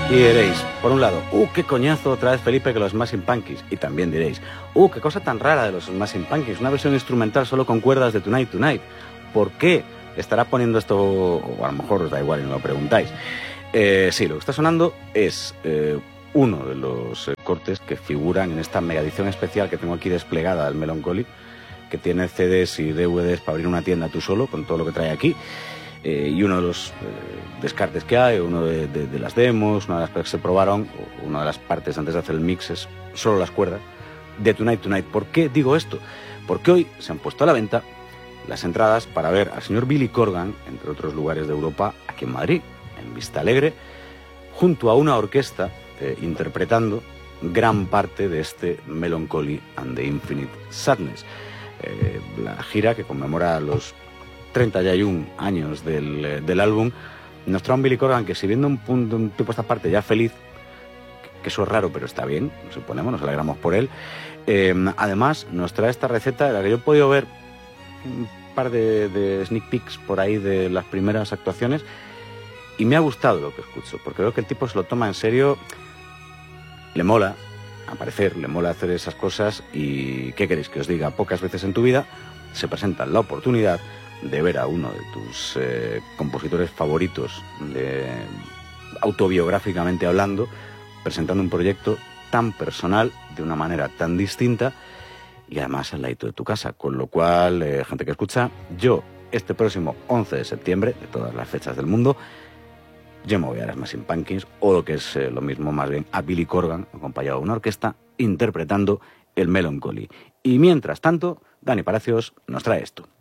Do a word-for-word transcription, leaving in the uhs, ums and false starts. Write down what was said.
Y diréis, por un lado, ¡uh, qué coñazo otra vez Felipe que los Smashing Pumpkins! Y también diréis, ¡uh, qué cosa tan rara de los Smashing Pumpkins! Una versión instrumental solo con cuerdas de Tonight Tonight. ¿Por qué estará poniendo esto? O a lo mejor os da igual y no lo preguntáis. Eh, sí, lo que está sonando es eh, uno de los eh, cortes que figuran en esta megaedición especial que tengo aquí desplegada del Melancholy, que tiene C Ds y D V Ds para abrir una tienda tú solo, con todo lo que trae aquí. Eh, y uno de los eh, descartes que hay, uno de, de, de las demos, una de las cosas que se probaron, una de las partes antes de hacer el mix es solo las cuerdas de Tonight Tonight. ¿Por qué digo esto? Porque hoy se han puesto a la venta las entradas para ver al señor Billy Corgan, entre otros lugares de Europa, aquí en Madrid, en Vista Alegre, junto a una orquesta eh, interpretando gran parte de este Melancholy and the Infinite Sadness. Eh, la gira que conmemora los treinta y uno años del, del álbum, nos trae un Billy Corgan que, si viendo un, punto, un tipo esta parte ya feliz, que eso es raro pero está bien, suponemos, nos alegramos por él, eh, además nos trae esta receta de la que yo he podido ver un par de, de sneak peeks por ahí de las primeras actuaciones y me ha gustado lo que escucho, porque veo que el tipo se lo toma en serio, le mola aparecer, le mola hacer esas cosas y ¿qué queréis que os diga? Pocas veces en tu vida se presenta la oportunidad de ver a uno de tus eh, compositores favoritos, de, autobiográficamente hablando, presentando un proyecto tan personal, de una manera tan distinta y además al ladito de tu casa. Con lo cual, eh, gente que escucha, yo este próximo once de septiembre, de todas las fechas del mundo, yo me voy a las Smashing Pumpkins, o lo que es eh, lo mismo más bien, a Billy Corgan, acompañado de una orquesta, interpretando el Melancholy. Y mientras tanto, Dani Palacios nos trae esto.